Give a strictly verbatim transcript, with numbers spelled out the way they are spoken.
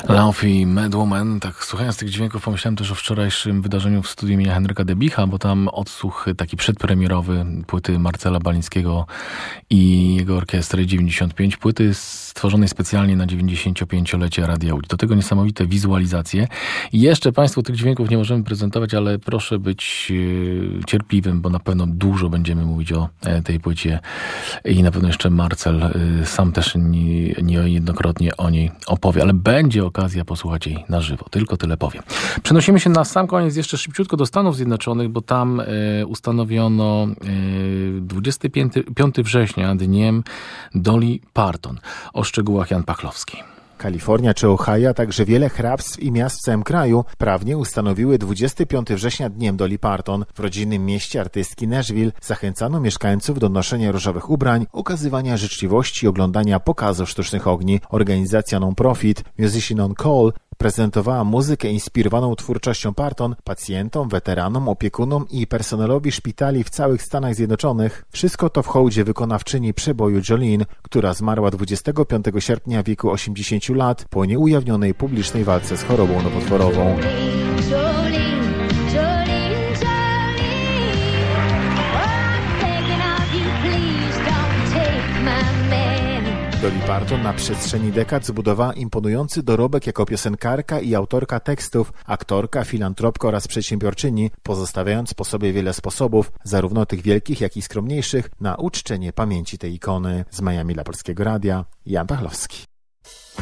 Love i Mad Woman. Tak, słuchając tych dźwięków, pomyślałem też o wczorajszym wydarzeniu w studiu imienia Henryka Debicha, bo tam odsłuch taki przedpremierowy płyty Marcela Balińskiego i jego orkiestry dziewięćdziesiąt pięć, płyty stworzonej specjalnie na dziewięćdziesięciopięciolecie Radia Łódź. Do tego niesamowite wizualizacje. I jeszcze Państwu tych dźwięków nie możemy prezentować, ale proszę być e, cierpliwym, bo na pewno dużo będziemy mówić o e, tej płycie i na pewno jeszcze Marcel e, sam też nie, niejednokrotnie o niej opowie, ale będzie okazja posłuchać jej na żywo. Tylko tyle powiem. Przenosimy się na sam koniec jeszcze szybciutko do Stanów Zjednoczonych, bo tam e, ustanowiono e, dwudziestego piątego września dniem Dolly Parton. O szczegółach Jan Pachlowski. Kalifornia czy Ohio, a także wiele hrabstw i miast w całym kraju prawnie ustanowiły dwudziestego piątego września dniem Dolly Parton. W rodzinnym mieście artystki Nashville zachęcano mieszkańców do noszenia różowych ubrań, okazywania życzliwości i oglądania pokazów sztucznych ogni. Organizacja non-profit Musician on Call prezentowała muzykę inspirowaną twórczością Parton pacjentom, weteranom, opiekunom i personelowi szpitali w całych Stanach Zjednoczonych. Wszystko to w hołdzie wykonawczyni przeboju Jolene, która zmarła dwudziestego piątego sierpnia w wieku osiemdziesięciu lat po nieujawnionej publicznej walce z chorobą nowotworową. Dolly Parton na przestrzeni dekad zbudowała imponujący dorobek jako piosenkarka i autorka tekstów, aktorka, filantropka oraz przedsiębiorczyni, pozostawiając po sobie wiele sposobów, zarówno tych wielkich, jak i skromniejszych, na uczczenie pamięci tej ikony. Z Miami dla Polskiego Radia, Jan Pachlowski.